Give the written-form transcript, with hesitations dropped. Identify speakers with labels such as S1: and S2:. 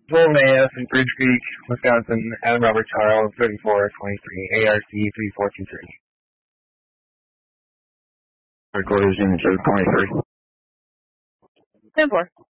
S1: Joel Mayes in Bridge Creek, Wisconsin. Adam Robert Charles, 3423, ARC 3423.
S2: Recorders in 23.
S3: 10-4.